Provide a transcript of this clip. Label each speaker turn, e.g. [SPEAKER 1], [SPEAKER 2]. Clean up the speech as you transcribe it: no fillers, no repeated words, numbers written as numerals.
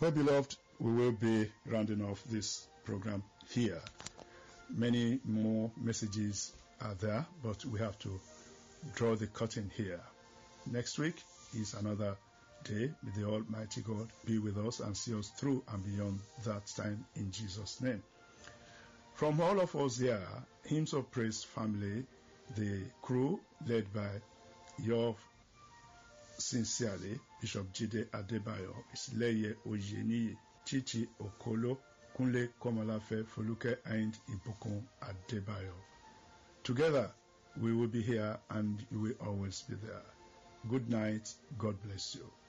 [SPEAKER 1] Well, beloved, we will be rounding off this program here. Many more messages are there, but we have to draw the curtain here. Next week is another day. May the Almighty God be with us and see us through and beyond that time in Jesus' name. From all of us here, Hymns of Praise family, the crew led by your sincerely, Bishop Jide Adebayo, Isileye Oyeniyi, Chichi Okolo, Kunle Komolafe, Foluke and Ibukun Adebayo. Together, we will be here and you will always be there. Good night. God bless you.